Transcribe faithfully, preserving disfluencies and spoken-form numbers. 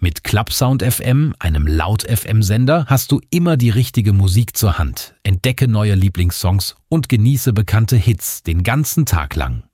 Mit Clubsound F M, einem Laut-F M-Sender, hast du immer die richtige Musik zur Hand. Entdecke neue Lieblingssongs und genieße bekannte Hits den ganzen Tag lang.